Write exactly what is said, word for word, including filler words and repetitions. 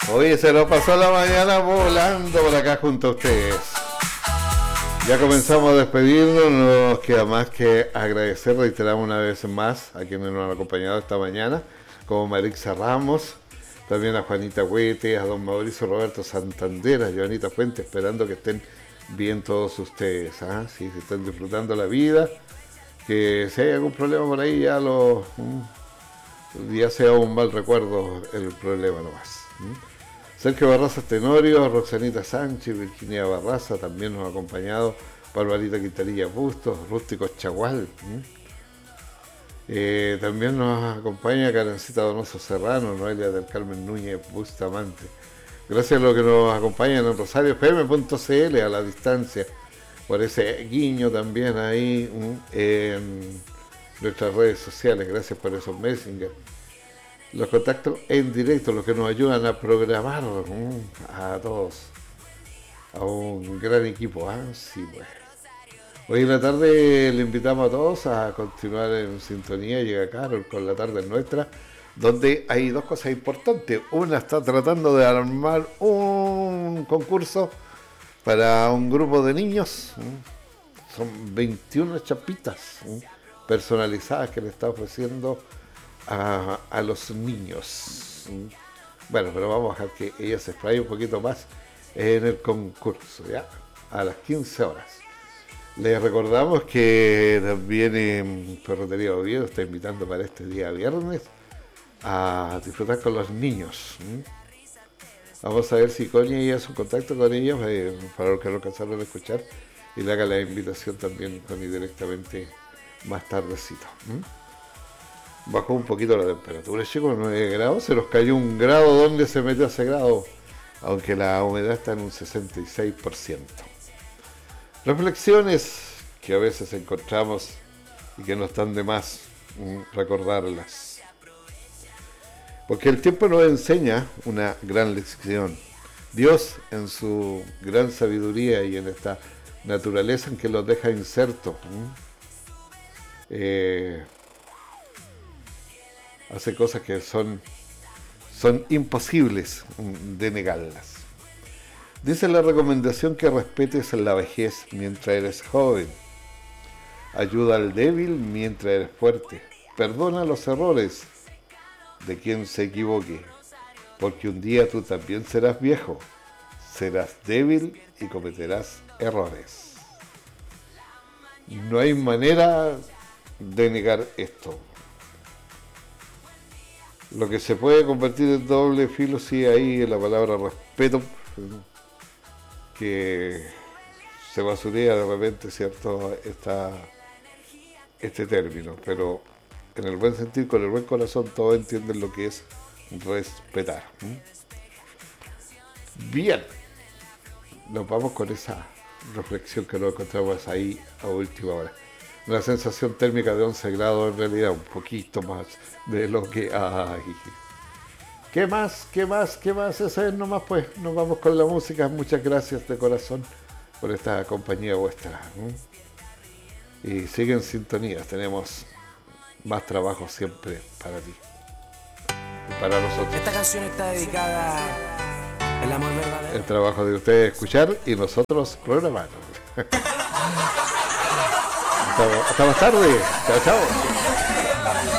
Oye, se nos pasó la mañana volando por acá junto a ustedes. Ya comenzamos a despedirnos, no nos queda más que agradecer, reiteramos una vez más a quienes nos han acompañado esta mañana, como Marixa Ramos, también a Juanita Huete, a don Mauricio Roberto Santander, a Joanita Fuente, esperando que estén bien todos ustedes, ¿ah? Sí, si están disfrutando la vida, que si hay algún problema por ahí ya lo ya sea un mal recuerdo el problema nomás. ¿Mm? Sergio Barraza Tenorio, Roxanita Sánchez, Virginia Barraza también nos ha acompañado, Barbarita Quintanilla Bustos, Rústicos Chagual. ¿Mm? Eh, también nos acompaña Karencita Donoso Serrano, Noelia del Carmen Núñez Bustamante. Gracias a los que nos acompañan en Rosario F M punto c l a la distancia, por ese guiño también ahí en nuestras redes sociales. Gracias por esos messengers. Los contactos en directo, los que nos ayudan a programar a todos, a un gran equipo. ¿Ah? Sí, bueno. Hoy en la tarde le invitamos a todos a continuar en sintonía. Llega Carol con La Tarde Nuestra, donde hay dos cosas importantes. Una está tratando de armar un concurso para un grupo de niños. Son veintiuna chapitas personalizadas que le está ofreciendo a, a los niños. Bueno, pero vamos a dejar que ella se explaye un poquito más en el concurso, ¿ya? A las quince horas. Les recordamos que también en Ferretería Oviedo está invitando para este día viernes a disfrutar con los niños. Vamos a ver si Connie ya hace un contacto con ellos, eh, para los que no alcanzaron a escuchar, y le haga la invitación también Connie directamente más tardecito. ¿Mm? Bajó un poquito la temperatura, chicos, nueve grados, se nos cayó un grado. ¿Dónde se metió ese grado? Aunque la humedad está en un sesenta y seis por ciento. Reflexiones que a veces encontramos y que no están de más recordarlas. Porque el tiempo nos enseña una gran lección. Dios, en su gran sabiduría y en esta naturaleza en que los deja insertos, eh, hace cosas que son, son imposibles de negarlas. Dice la recomendación que respetes la vejez mientras eres joven. Ayuda al débil mientras eres fuerte. Perdona los errores de quien se equivoque, porque un día tú también serás viejo, serás débil y cometerás errores. No hay manera de negar esto. Lo que se puede convertir en doble filo, sí, ahí en la palabra respeto, que se basurea de repente, ¿cierto?, esta, este término, pero en el buen sentido, con el buen corazón, todos entienden lo que es respetar. ¿Mm? Bien, nos vamos con esa reflexión que nos encontramos ahí a última hora. Una sensación térmica de once grados, en realidad un poquito más de lo que hay. ¿Qué más? ¿Qué más? ¿Qué más? Eso es nomás, pues. Nos vamos con la música. Muchas gracias de corazón por esta compañía vuestra. ¿Mm? Y sigue en sintonía. Tenemos más trabajo siempre para ti y para nosotros. Esta canción está dedicada al amor verdadero. El trabajo de ustedes escuchar y nosotros programar. hasta, hasta más tarde. Chao, chao.